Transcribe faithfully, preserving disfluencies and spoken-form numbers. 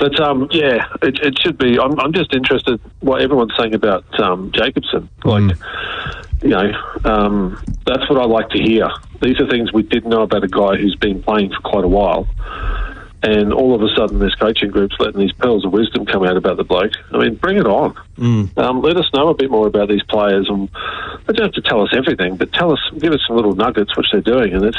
But, um, yeah, it, it should be. I'm, I'm just interested what everyone's saying about um, Jacobson. Like, mm. you know, um, that's what I like to hear. These are things we didn't know about a guy who's been playing for quite a while. And all of a sudden this coaching group's letting these pearls of wisdom come out about the bloke. I mean, bring it on. Mm. Um, let us know a bit more about these players. And they don't have to tell us everything, but tell us, give us some little nuggets which they're doing. And it's